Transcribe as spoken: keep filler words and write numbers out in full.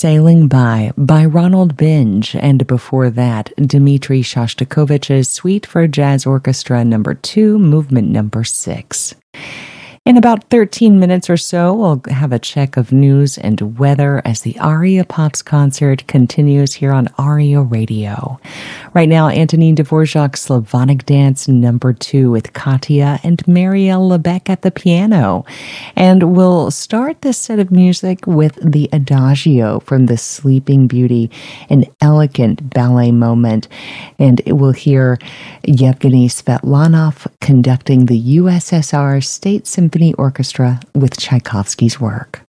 Sailing By by Ronald Binge, and before that, Dmitri Shostakovich's Suite for Jazz Orchestra number two, movement number six. In about thirteen minutes or so, we'll have a check of news and weather as the Aria Pops concert continues here on Aria Radio. Right now, Antonin Dvorak's Slavonic Dance number two with Katya and Marielle Lebec at the piano. And we'll start this set of music with the Adagio from The Sleeping Beauty, an elegant ballet moment. And we'll hear Yevgeny Svetlanov conducting the U S S R State Symphony Orchestra with Tchaikovsky's work.